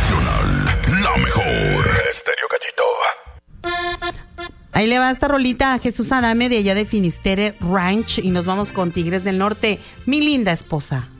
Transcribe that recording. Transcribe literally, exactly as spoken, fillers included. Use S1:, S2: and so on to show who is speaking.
S1: Nacional, la mejor. Estéreo Cachito.
S2: Ahí le va esta rolita a Jesús Adame de allá de Finisterre Ranch y nos vamos con Tigres del Norte, mi linda esposa.